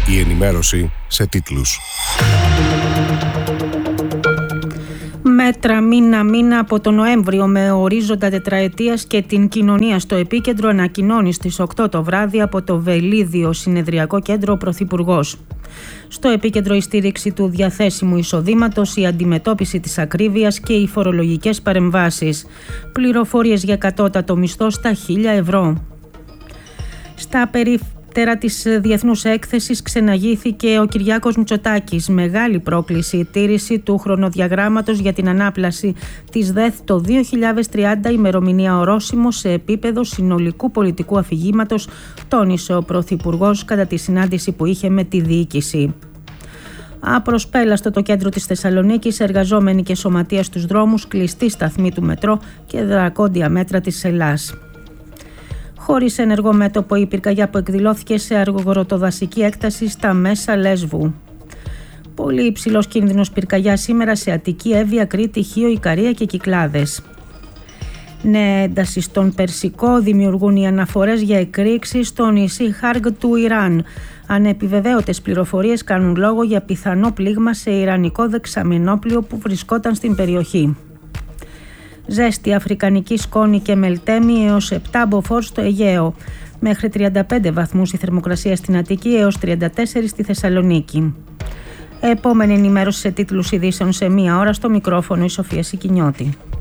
Η ενημέρωση σε τίτλους. Μέτρα μήνα από τον Νοέμβριο με ορίζοντα τετραετίας και την κοινωνία στο επίκεντρο, ανακοινώνει στις 8 το βράδυ από το Βελίδιο Συνεδριακό Κέντρο ο Πρωθυπουργός. Στο επίκεντρο η στήριξη του διαθέσιμου εισοδήματος, η αντιμετώπιση της ακρίβειας και οι φορολογικές παρεμβάσεις. Πληροφορίες για κατώτατο μισθό στα 1.000 ευρώ. Στα περίπτερα της Διεθνούς Έκθεσης ξεναγήθηκε ο Κυριάκος Μητσοτάκης. Μεγάλη πρόκληση η τήρηση του χρονοδιαγράμματος για την ανάπλαση της ΔΕΘ το 2030, ημερομηνία ορόσημο σε επίπεδο συνολικού πολιτικού αφηγήματος, τόνισε ο Πρωθυπουργός κατά τη συνάντηση που είχε με τη διοίκηση. Απροσπέλαστο το κέντρο της Θεσσαλονίκης, εργαζόμενοι και σωματεία στους δρόμους, κλειστή σταθμή του μετρό και δρακόντια μέτρα της Ελλάς. Χωρίς ενεργό μέτωπο η πυρκαγιά που εκδηλώθηκε σε αγροτοδασική έκταση στα μέσα Λέσβου. Πολύ υψηλός κίνδυνος πυρκαγιά σήμερα σε Αττική, Εύβοια, Κρήτη, Χίο, Ικαρία και Κυκλάδες. Νέα ένταση στον Περσικό δημιουργούν οι αναφορές για εκρήξεις στο νησί Χάργ του Ιράν. Ανεπιβεβαίωτες πληροφορίες κάνουν λόγο για πιθανό πλήγμα σε ιρανικό δεξαμενόπλιο που βρισκόταν στην περιοχή. Ζέστη, αφρικανική σκόνη και μελτέμι έως 7 μποφόρ στο Αιγαίο. Μέχρι 35 βαθμούς η θερμοκρασία στην Αττική έως 34 στη Θεσσαλονίκη. Επόμενη ενημέρωση σε τίτλους ειδήσεων σε 1 ώρα, στο μικρόφωνο η Σοφία Σικινιώτη.